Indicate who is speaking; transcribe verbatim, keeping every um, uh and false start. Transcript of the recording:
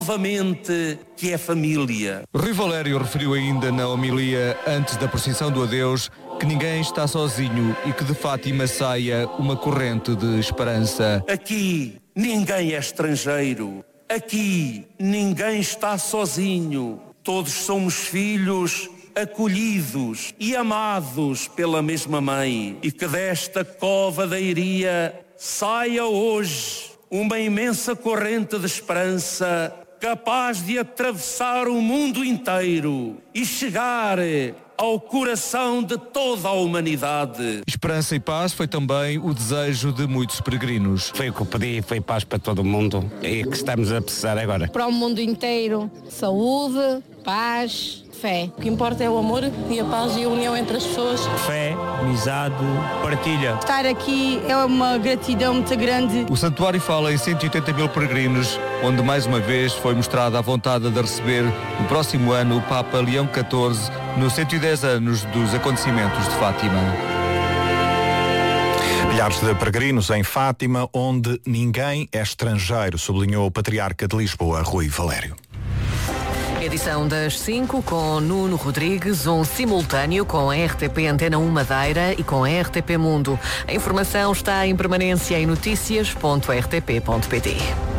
Speaker 1: novamente que é família.
Speaker 2: Rui Valério referiu ainda na homilia antes da procissão do adeus que ninguém está sozinho e que de Fátima saia uma corrente de esperança.
Speaker 1: Aqui ninguém é estrangeiro, aqui ninguém está sozinho, todos somos filhos acolhidos e amados pela mesma mãe, e que desta cova da Iria saia hoje uma imensa corrente de esperança capaz de atravessar o mundo inteiro e chegar ao coração de toda a humanidade.
Speaker 2: Esperança e paz foi também o desejo de muitos peregrinos.
Speaker 3: Foi o que eu pedi, foi paz para todo o mundo e que estamos a precisar agora.
Speaker 4: Para o mundo inteiro, saúde, paz, fé.
Speaker 5: O que importa é o amor e a paz e a união entre as pessoas.
Speaker 6: Fé, amizade, partilha.
Speaker 4: Estar aqui é uma gratidão muito grande.
Speaker 2: O santuário fala em cento e oitenta mil peregrinos, onde mais uma vez foi mostrada a vontade de receber no próximo ano o Papa Leão catorze, nos cento e dez anos dos acontecimentos de Fátima.
Speaker 7: Milhares de peregrinos em Fátima, onde ninguém é estrangeiro, sublinhou o Patriarca de Lisboa, Rui Valério.
Speaker 8: Edição das cinco com Nuno Rodrigues, um simultâneo com a R T P Antena um Madeira e com a R T P Mundo. A informação está em permanência em notícias ponto r t p ponto p t.